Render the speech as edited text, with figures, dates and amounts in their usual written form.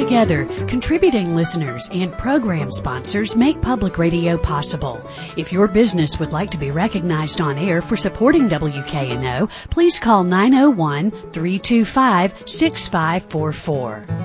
Together, contributing listeners and program sponsors make public radio possible. If your business would like to be recognized on air for supporting WKNO, please call 901-325-6544.